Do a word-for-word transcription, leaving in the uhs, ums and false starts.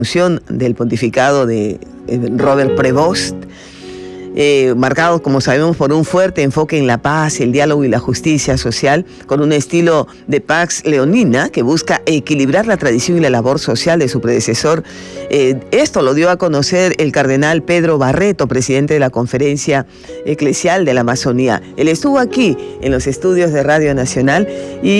del pontificado de Robert Prevost, eh, marcado, como sabemos, por un fuerte enfoque en la paz, el diálogo y la justicia social, con un estilo de Pax Leonina que busca equilibrar la tradición y la labor social de su predecesor. Eh, esto lo dio a conocer el cardenal Pedro Barreto, presidente de la Conferencia Eclesial de la Amazonía. Él estuvo aquí en los estudios de Radio Nacional y